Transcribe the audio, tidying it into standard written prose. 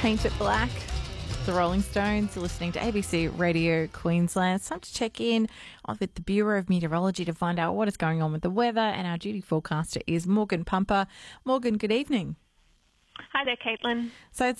Paint It Black, the Rolling Stones. You're listening to ABC Radio Queensland. It's time to check in with the Bureau of Meteorology to find out what is going on with the weather, and our duty forecaster is Morgan Pumper. Morgan, good evening. Hi there, Caitlin. So